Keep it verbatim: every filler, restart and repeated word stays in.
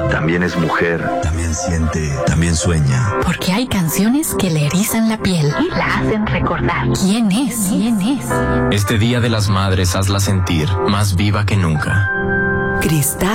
también es mujer, también siente, también sueña. Porque hay canciones que le erizan la piel y la hacen recordar quién es, quién es. Este Día de las Madres hazla sentir más viva que nunca. Cristal